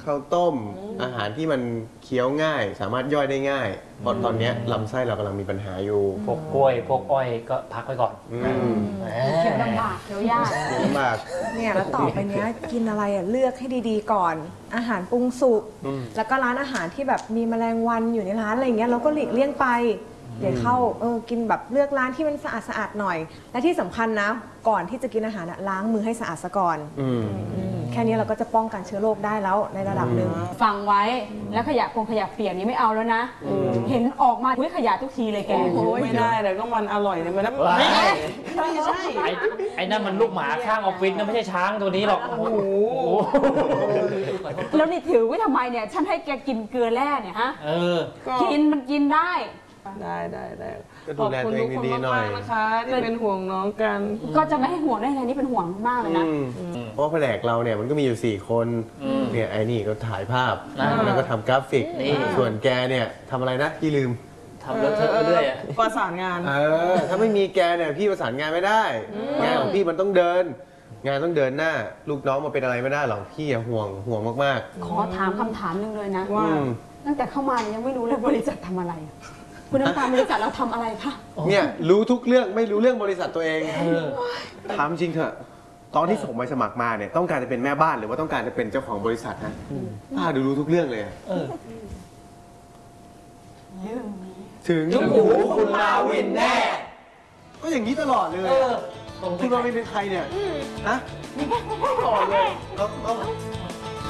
ข้าวต้มอาหารที่มันเคี้ยวง่ายสามารถย่อยได้ง่ายเพราะตอนนี้ลำไส้เรากำลังมีปัญหาอยู่พวกกล้วยพวกอ้อยก็พักไว้ก่อนเคี้ยวลำบากเคี้ยวยากลำบากเนี่ยแล้วต่อไปเนี้ยกินอะไรเลือกให้ดีๆก่อนอาหารปรุงสุกแล้วก็ร้านอาหารที่แบบมีแมลงวันอยู่ในร้านอะไรเงี้ยเราก็หลีกเลี่ยงไปเดี๋ยวเข้ากินแบบเลือกร้านที่มันสะอาดหน่อยและที่สำคัญนะก่อนที่จะกินอาหารล้างมือให้สะอาดซะก่อนแค่นี้เราก็จะป้องกันเชื้อโรคได้แล้วในระดับหนึ่งฟังไว้แล้วขยะเปียกนี้ไม่เอาแล้วนะเห็นออกมาขยะทุกทีเลยแกไม่ได้เลยก็มันอร่อยเลยมันไม่ใช่ไอ้นั่นมันลูกหมาข้างออฟฟิศนะไม่ใช่ช้างตัวนี้หรอกโอ้โหแล้วนี่ถือไว้ทำไมเนี่ยฉันให้แกกินเกลือแร่เนี่ยฮะมันกินได้ขอบคุณทุกคนมากๆนะคะที่เป็นห่วงน้องกันก็จะไม่ให้ห่วงได้ไงนี่เป็นห่วงมากเลยนะเพราะแผนกเราเนี่ยมันก็มีอยู่4คนเนี่ยไอ้นี่ก็ถ่ายภาพแล้วก็ทำกราฟิกส่วนแกเนี่ยทำอะไรนะพี่ลืมทำเรื่อยๆประสานงานถ้าไม่มีแกเนี่ยพี่ประสานงานไม่ได้งานของพี่มันต้องเดินงานต้องเดินหน้าลูกน้องมาเป็นอะไรไม่ได้หรอกพี่ห่วงมากๆขอถามคำถามนึงเลยนะว่าตั้งแต่เข้ามายังไม่รู้เลยบริษัททำอะไรคุณน้ำตาลบริษัทเราทำอะไรคะเนี่ยรู้ทุกเรื่องไม่รู้เรื่องบริษัทตัวเองถามจริงเถอะตอนที่ส่งใบสมัครมาเนี่ยต้องการจะเป็นแม่บ้านหรือว่าต้องการจะเป็นเจ้าของบริษัทฮะป้าดูรู้ทุกเรื่องเลยถึงหูคุณมาวินแน่ก็อย่างนี้ตลอดเลยคุณมาวินเป็นใครเนี่ยฮะตลอดเลย